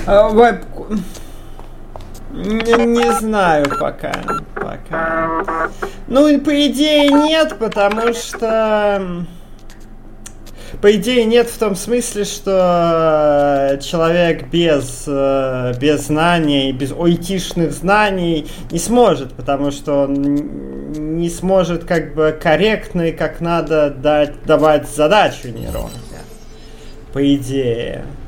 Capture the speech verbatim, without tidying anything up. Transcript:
А, веб... не, не знаю пока. Пока. Ну, по идее, нет, потому что... По идее, нет в том смысле, что человек без, без знаний, без айтишных знаний не сможет, потому что он не сможет как бы корректно и как надо дать, давать задачу нейронке, по идее.